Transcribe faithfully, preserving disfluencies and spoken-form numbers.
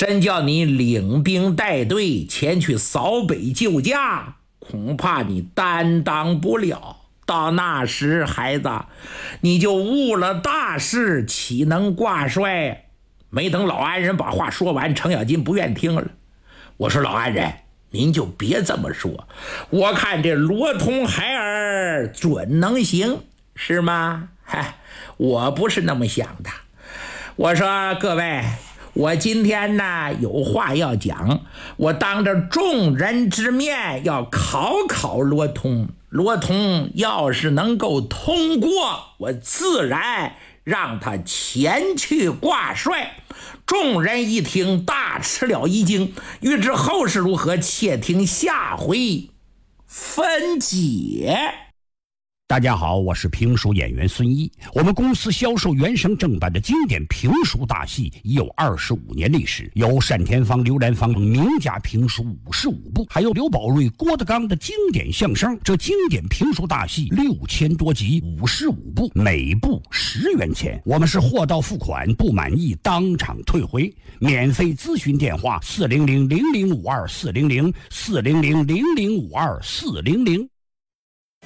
真叫你领兵带队前去扫北救驾，恐怕你担当不了。到那时，孩子，你就误了大事，岂能挂帅？没等老安人把话说完，程咬金不愿听了。我说老安人，您就别这么说，我看这罗通孩儿准能行，是吗？嗨，我不是那么想的。我说各位，我今天呢有话要讲，我当着众人之面要考考罗通。罗通要是能够通过，我自然让他前去挂帅。众人一听，大吃了一惊。欲知后事如何，且听下回分解。 大家好，我是评书演员孙一。我们公司销售原声正版的经典评书大戏已有二十五年历史，有单田芳、刘兰芳名家评书五十五部，还有刘宝瑞、郭德纲的经典相声。这经典评书大戏六千多集，五十五部，每部十元钱。我们是货到付款，不满意当场退回。免费咨询电话：四零零零零五二四零零四零零零零五二四零零。